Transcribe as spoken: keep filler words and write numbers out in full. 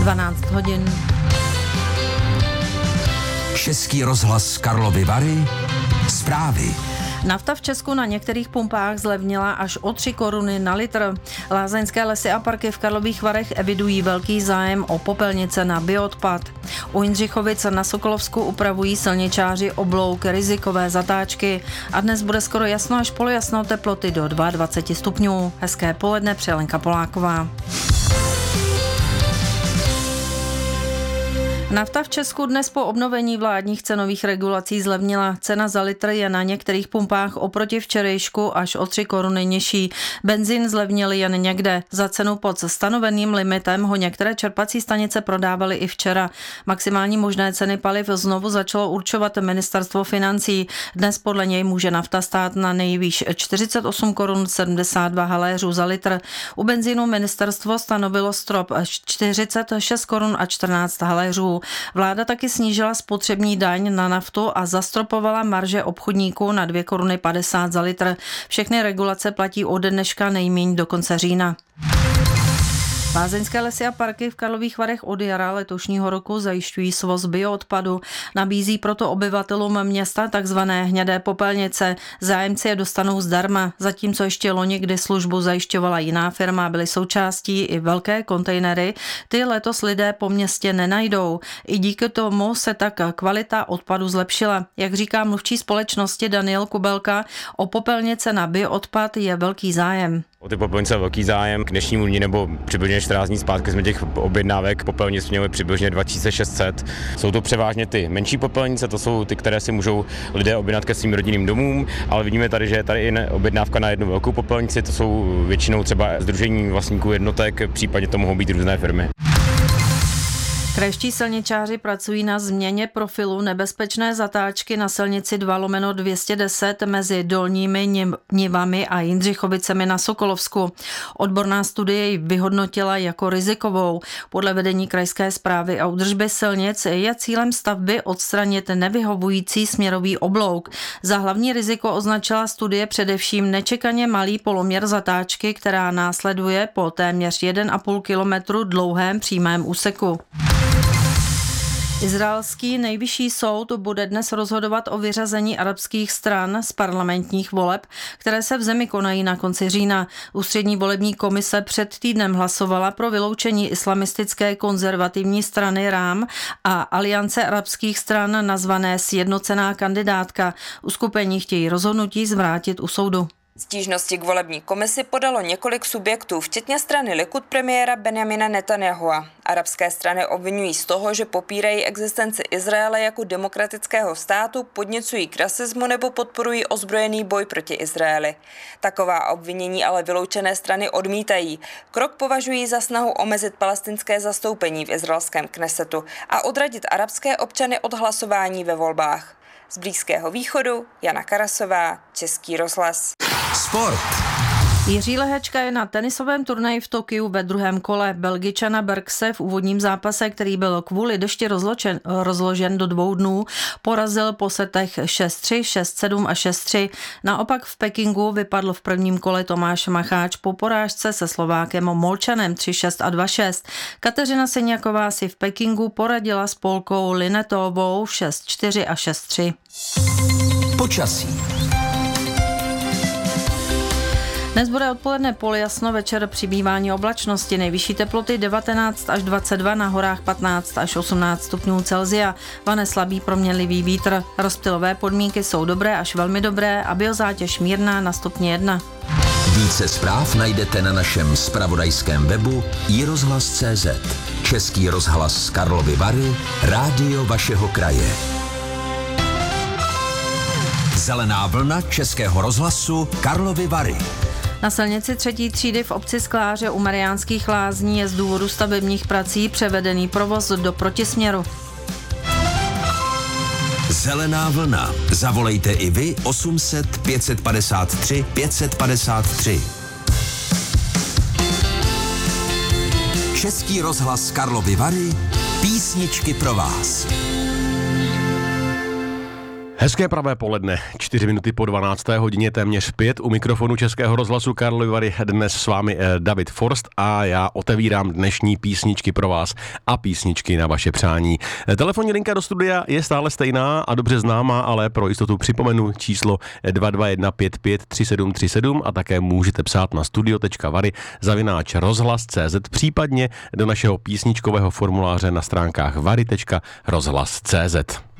dvanáct hodin. Český rozhlas Karlovy Vary. Zprávy. Nafta v Česku na některých pumpách zlevnila až o tři koruny na litr. Lázeňské lesy a parky v Karlových Varech evidují velký zájem o popelnice na bioodpad. U Jindřichovic na Sokolovsku upravují silničáři oblouk rizikové zatáčky a dnes bude skoro jasno až polojasno, teploty do dvacet dva stupňů. Hezké poledne, přeje Lenka Poláková. Nafta v Česku dnes po obnovení vládních cenových regulací zlevnila. Cena za litr je na některých pumpách oproti včerejšku až o tři koruny nižší. Benzín zlevnil jen někde. Za cenu pod stanoveným limitem ho některé čerpací stanice prodávaly i včera. Maximální možné ceny paliv znovu začalo určovat ministerstvo financí. Dnes podle něj může nafta stát na nejvýš čtyřicet osm korun sedmdesát dva haléřů za litr. U benzínu ministerstvo stanovilo strop čtyřicet šest korun a čtrnáct haléřů. Vláda taky snížila spotřební daň na naftu a zastropovala marže obchodníků na dvě koruny padesát za litr. Všechny regulace platí od dneška nejméně do konce října. Lázeňské lesy a parky v Karlových Varech od jara letošního roku zajišťují svoz bioodpadu. Nabízí proto obyvatelům města takzvané hnědé popelnice. Zájemci je dostanou zdarma, zatímco ještě loni, kdy službu zajišťovala jiná firma, byly součástí i velké kontejnery. Ty letos lidé po městě nenajdou. I díky tomu se tak kvalita odpadu zlepšila. Jak říká mluvčí společnosti Daniel Kubelka, o popelnice na bioodpad je velký zájem. O ty popelnice je velký zájem. K dnešnímu dni nebo přibližně čtrnáct dní zpátky jsme těch objednávek popelnic měli přibližně dva tisíce šest set. Jsou to převážně ty menší popelnice, to jsou ty, které si můžou lidé objednat ke svým rodinným domům, ale vidíme tady, že je tady i objednávka na jednu velkou popelnici, to jsou většinou třeba sdružení vlastníků jednotek, případně to mohou být různé firmy. Krajští silničáři pracují na změně profilu nebezpečné zatáčky na silnici dva lomeno dvě stě deset mezi Dolními Nivami a Jindřichovicemi na Sokolovsku. Odborná studie ji vyhodnotila jako rizikovou. Podle vedení krajské správy a údržby silnic je cílem stavby odstranit nevyhovující směrový oblouk. Za hlavní riziko označila studie především nečekaně malý poloměr zatáčky, která následuje po téměř jeden a půl kilometru dlouhém přímém úseku. Izraelský nejvyšší soud bude dnes rozhodovat o vyřazení arabských stran z parlamentních voleb, které se v zemi konají na konci října. Ústřední volební komise před týdnem hlasovala pro vyloučení islamistické konzervativní strany Rám a aliance arabských stran nazvané Sjednocená kandidátka. Uskupení chtějí rozhodnutí zvrátit u soudu. Stížnosti k volební komisi podalo několik subjektů, včetně strany Likud premiéra Benjamina Netanyahua. Arabské strany obvinují z toho, že popírají existenci Izraele jako demokratického státu, podněcují k rasismu nebo podporují ozbrojený boj proti Izraeli. Taková obvinění ale vyloučené strany odmítají. Krok považují za snahu omezit palestinské zastoupení v izraelském Knesetu a odradit arabské občany od hlasování ve volbách. Z Blízkého východu Jana Karasová, Český rozhlas. Sport. Jiří Lehečka je na tenisovém turnaji v Tokiu ve druhém kole. Belgičana Bergse v úvodním zápase, který byl kvůli dešti rozložen, rozložen do dvou dnů, porazil po setech šest tři, šest sedm a šest tři. Naopak v Pekingu vypadl v prvním kole Tomáš Macháč po porážce se Slovákem Molčanem tři šest a dva šest. Kateřina Seňaková si v Pekingu poradila s Polkou Linetovou šest čtyři a šest tři. Počasí. Dnes bude odpoledne polojasno, večer přibývání oblačnosti, nejvyšší teploty devatenáct až dvacet dva, na horách patnáct až osmnáct stupňů Celsia. Vane slabý proměnlivý vítr. Rozptylové podmínky jsou dobré až velmi dobré a biozátěž mírná na stupni jedna. Více zpráv najdete na našem zpravodajském webu i rozhlas tečka cé zet. Český rozhlas Karlovy Vary, rádio vašeho kraje. Zelená vlna Českého rozhlasu Karlovy Vary. Na silnici třetí třídy v obci Skláře u Mariánských Lázní je z důvodu stavebních prací převedený provoz do protisměru. Zelená vlna. Zavolejte i vy osm set pět set padesát tři pět set padesát tři. Český rozhlas Karlovy Vary. Písničky pro vás. Hezké pravé poledne, čtyři minuty po dvanácté hodině, téměř pět, u mikrofonu Českého rozhlasu Karlovy Vary, dnes s vámi David Forst a já otevírám dnešní písničky pro vás a písničky na vaše přání. Telefonní linka do studia je stále stejná a dobře známá, ale pro jistotu připomenu číslo dva dva jedna pět pět tři sedm tři sedm a také můžete psát na studio tečka vary zavináč rozhlas tečka cé zet, případně do našeho písničkového formuláře na stránkách vary tečka rozhlas tečka cé zet.